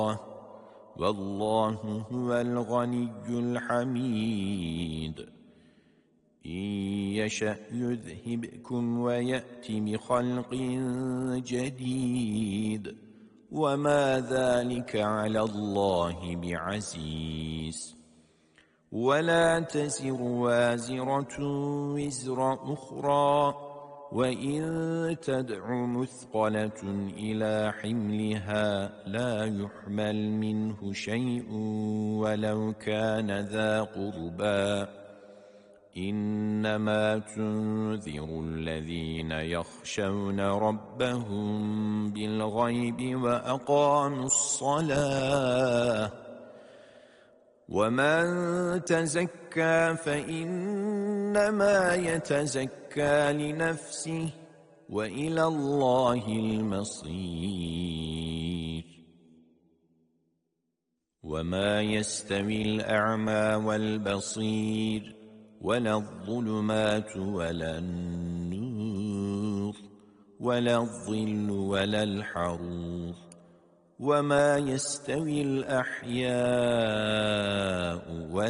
والله هو الغني الحميد إن يشأ يذهبكم ويأت بخلق جديد وما ذلك على الله بعزيز ولا تزر وازرة وزر أخرى وإن تدع مثقلة إلى حملها لا يحمل منه شيء ولو كان ذا قربى إنما تنذر الذين يخشون ربهم بالغيب وأقاموا الصلاة ومن تزكى فإنما يتزكى لنفسه وإلى الله المصير وما يستوي الأعمى والبصير ولا الظلمات ولا النور ولا الظل ولا الحرور وما يستوي الأحياء